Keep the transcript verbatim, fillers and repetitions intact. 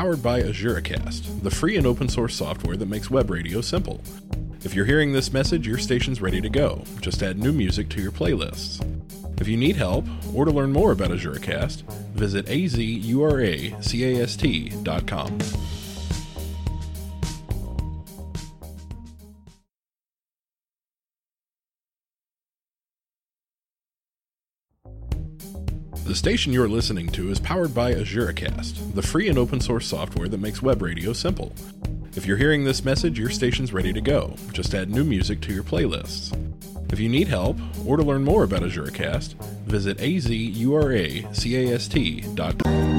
powered by AzureCast, the free and open source software that makes web radio simple. If you're hearing this message, your station's ready to go. Just add new music to your playlists. If you need help, or to learn more about AzureCast, visit a z u r a c a s t dot com. The station you're listening to is powered by AzureCast, the free and open source software that makes web radio simple. If you're hearing this message, your station's ready to go. Just add new music to your playlists. If you need help, or to learn more about AzureCast, visit a z u r a c a s t dot com.